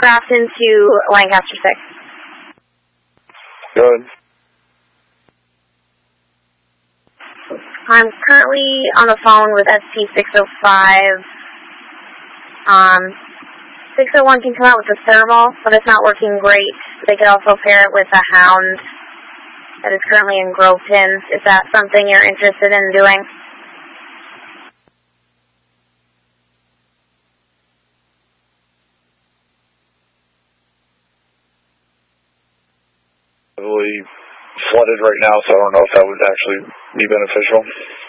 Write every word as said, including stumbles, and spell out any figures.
Grafton to Lancaster six. Go ahead. I'm currently on the phone with S P six oh five. Um, six oh one can come out with the thermal, but it's not working great. They could also pair it with a hound that is currently in Grove Pins. Is that something you're interested in doing? Heavily flooded right now, so I don't know if that would actually be beneficial.